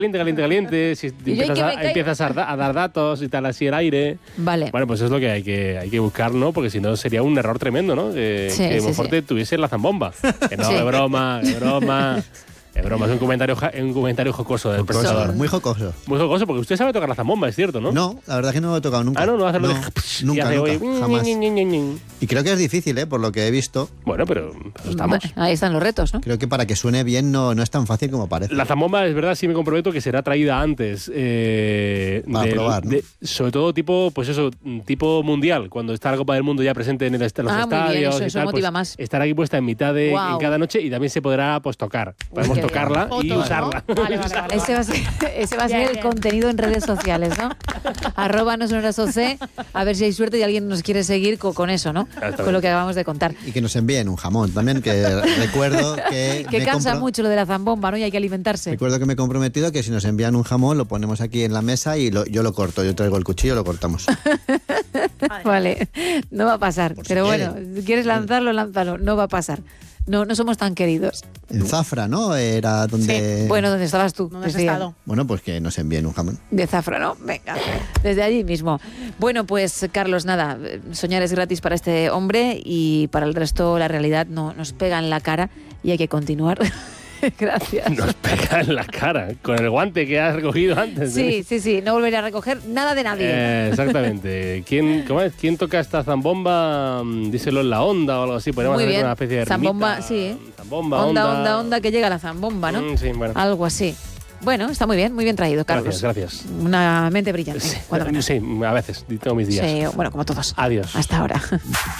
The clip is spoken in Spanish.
caliente, si empiezas a dar datos y tal, así el aire. Vale. Bueno, pues es lo que hay que buscar, ¿no? Porque si no sería un error tremendo, ¿no? Que a lo mejor te tuviese la zambomba. Que no, es broma. Es broma, es un comentario jocoso del profesor. Muy jocoso. Muy jocoso, porque usted sabe tocar la zambomba, ¿es cierto, no? No, la verdad es que no lo he tocado nunca. Ah, no hacerlo nunca, jamás. Y Y creo que es difícil, por lo que he visto. Bueno, pero estamos. Ahí están los retos, ¿no? Creo que para que suene bien no es tan fácil como parece. La zambomba, es verdad, sí me comprometo que será traída antes. Para probar, ¿no? Sobre todo tipo mundial, cuando está la Copa del Mundo ya presente en los estadios. Muy bien, eso y tal, motiva pues, más. estará aquí puesta en mitad en cada noche y también se podrá tocar. Podemos tocarla y usarla. ¿No? Vale. Ese va a ser el contenido en redes sociales, ¿no? @nosonorasoc, a ver si hay suerte y alguien nos quiere seguir con eso, ¿no? Con lo que acabamos de contar. Y que nos envíen un jamón también, que recuerdo que... Que cansa mucho lo de la zambomba, ¿no? Y hay que alimentarse. Recuerdo que me he comprometido que si nos envían un jamón lo ponemos aquí en la mesa y yo lo corto. Yo traigo el cuchillo y lo cortamos. Vale, no va a pasar. Pero bueno, si quieres lanzarlo, lánzalo. No va a pasar. No somos tan queridos. En Zafra, ¿no? Era donde... Sí. Bueno, ¿dónde estabas tú? ¿Dónde has estado? Bueno, pues que nos envíen un jamón. De Zafra, ¿no? Venga, desde allí mismo. Bueno, pues Carlos, nada, soñar es gratis para este hombre y para el resto la realidad nos pega en la cara y hay que continuar. Gracias. Nos pega en la cara, con el guante que has recogido antes. Sí, no volveré a recoger nada de nadie. Exactamente. ¿Quién toca esta zambomba? Díselo en la onda o algo así. Podríamos hacer una especie de zambomba, rimita. sí. Zambomba, onda, que llega la zambomba, ¿no? Sí, bueno. Algo así. Bueno, está muy bien traído, Carlos. Gracias. Una mente brillante. Sí, a veces, tengo mis días. Sí, bueno, como todos. Adiós. Hasta ahora.